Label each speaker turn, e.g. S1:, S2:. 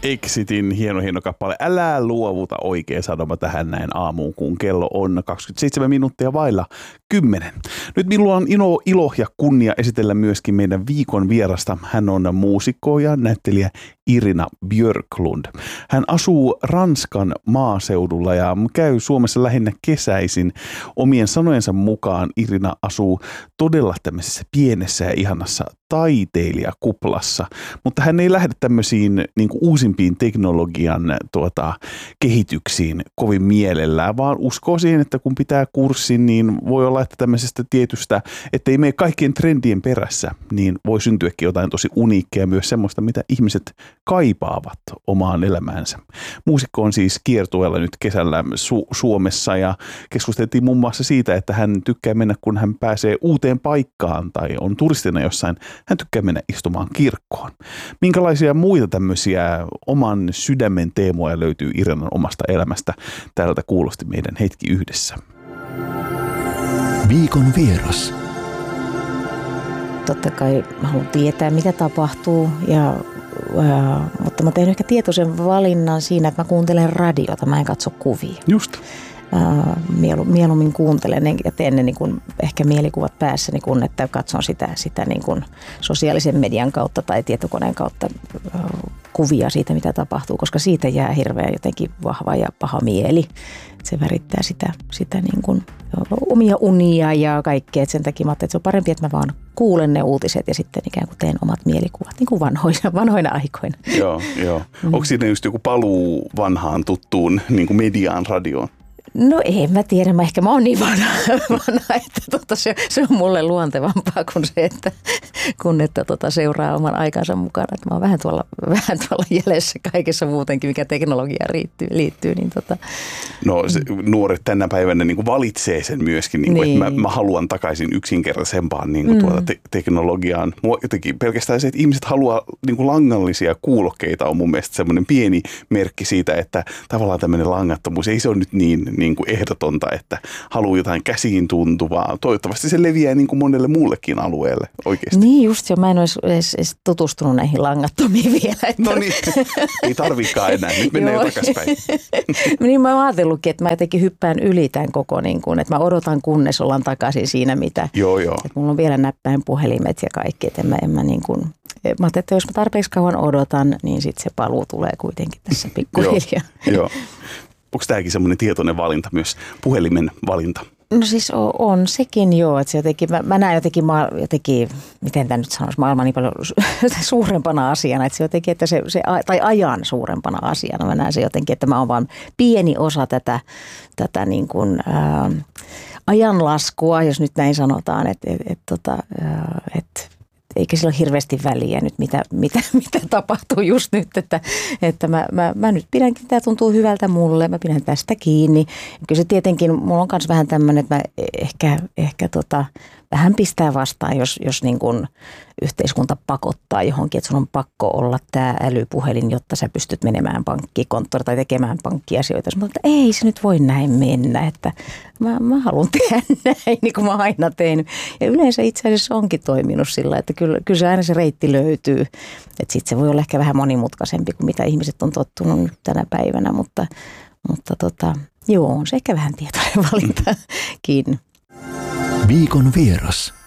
S1: Exitin hieno kappale. Älä luovuta, oikea sanoma tähän näin aamuun, kun kello on 27 minuuttia vailla 10. Nyt minulla on ilo ja kunnia esitellä myöskin meidän viikon vierasta. Hän on muusikko ja näyttelijä Irina Björklund. Hän asuu Ranskan maaseudulla ja käy Suomessa lähinnä kesäisin. Omien sanojensa mukaan Irina asuu todella tämmöisessä pienessä ja ihanassa taiteilijakuplassa, mutta hän ei lähde tämmöisiin niin kuin uusimpiin teknologian kehityksiin kovin mielellään, vaan uskoo siihen, että kun pitää kurssin, niin voi olla, että tämmöisestä tietystä, että ei mene kaikkien trendien perässä, niin voi syntyäkin jotain tosi uniikkia, myös semmoista, mitä ihmiset kaipaavat omaan elämäänsä. Muusikko on siis kiertueella nyt kesällä Suomessa ja keskusteltiin muun muassa siitä, että hän tykkää mennä, kun hän pääsee uuteen paikkaan tai on turistina jossain, hän tykkää mennä istumaan kirkkoon. Minkälaisia muita tämmöisiä oman sydämen teemoja löytyy Irinan omasta elämästä? Täältä kuulosti meidän hetki yhdessä.
S2: Viikon vieras.
S3: Totta kai mä haluan tietää, mitä tapahtuu, mutta mä teen ehkä tietoisen valinnan siinä, että mä kuuntelen radiota, mä en katso kuvia.
S1: Just.
S3: Mieluummin kuuntelen ja teen ne niin kuin ehkä mielikuvat päässäni, kun että katson sitä niin kuin sosiaalisen median kautta tai tietokoneen kautta kuvia siitä, mitä tapahtuu, koska siitä jää hirveän jotenkin vahva ja paha mieli. Se värittää sitä niin kuin omia unia ja kaikkea. Et sen takia mä ajattelin, että se on parempi, että mä vaan kuulen ne uutiset ja sitten ikään kuin teen omat mielikuvat, niin kuin vanhoina aikoina.
S1: Joo. Onko siinä just joku paluu vanhaan tuttuun niin kuin mediaan, radioon?
S3: No en mä tiedä, mä oon niin vanha että se on mulle luontevampaa kuin se, että seuraa oman aikansa mukana. Että mä oon vähän tuolla jäljessä kaikessa muutenkin, mikä teknologiaan liittyy. Niin
S1: No nuoret tänä päivänä niin kuin valitsee sen myöskin, niin kuin, että mä haluan takaisin yksinkertaisempaan niin kuin teknologiaan. Mua jotenkin pelkästään se, että ihmiset haluaa niin kuin langallisia kuulokkeita on mun mielestä semmoinen pieni merkki siitä, että tavallaan tämmöinen langattomuus, ei se ole nyt niin kuin ehdotonta, että haluaa jotain käsiin tuntuvaa. Toivottavasti se leviää niin kuin monelle muullekin alueelle oikeasti.
S3: Niin just jo, mä en olisi edes tutustunut näihin langattomiin vielä. Että...
S1: No niin, ei tarvikaan enää, nyt mennään jo takaspäin.
S3: Niin mä oon ajatellutkin, että mä jotenkin hyppään yli tämän koko, niin kuin, että mä odotan kunnes ollaan takaisin siinä, mitä.
S1: Joo.
S3: Että mulla on vielä näppäin puhelimet ja kaikki, että en mä niin kuin... Mä ajattelin, että jos mä tarpeeksi kauan odotan, niin sitten se paluu tulee kuitenkin tässä pikkuhiljaa.
S1: Joo. Onko tämäkin semmoinen tietoinen valinta myös, puhelimen valinta?
S3: No siis on sekin joo, että se jotenkin, mä näen jotenkin, miten tämä nyt sanoisi, maailman niin paljon suurempana asiana, että se jotenkin, että tai ajan suurempana asiana, mä näen se jotenkin, että mä oon vaan pieni osa tätä niin kuin, ajanlaskua, jos nyt näin sanotaan, että eikä sillä ole hirveästi väliä nyt, mitä tapahtuu just nyt, että mä nyt pidänkin, tämä tuntuu hyvältä mulle, mä pidän tästä kiinni. Kyllä se tietenkin, mulla on myös vähän tämmöinen, että mä ehkä vähän pistää vastaan, jos niin kuin yhteiskunta pakottaa johonkin, että sun on pakko olla tämä älypuhelin, jotta sä pystyt menemään pankkikonttoriin tai tekemään pankkiasioita. Mä että ei se nyt voi näin mennä, että mä haluan tehdä näin, niin kuin mä aina tehnyt. Ja yleensä itse asiassa onkin toiminut sillä, että kyllä se aina se reitti löytyy. Että sitten se voi olla ehkä vähän monimutkaisempi kuin mitä ihmiset on tottunut nyt tänä päivänä, mutta joo, on se ehkä vähän tietoinen valintakin.
S2: Viikon vieras.